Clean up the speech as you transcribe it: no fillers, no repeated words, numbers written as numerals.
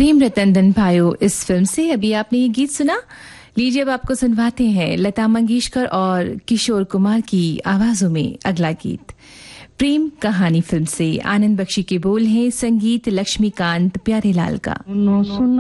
प्रेम रतन धन पायो इस फिल्म से अभी आपने ये गीत सुना। लीजिए अब आपको सुनवाते हैं लता मंगेशकर और किशोर कुमार की आवाजों में अगला गीत। प्रेम कहानी फिल्म से आनंद बख्शी के बोल हैं, संगीत लक्ष्मीकांत प्यारेलाल का।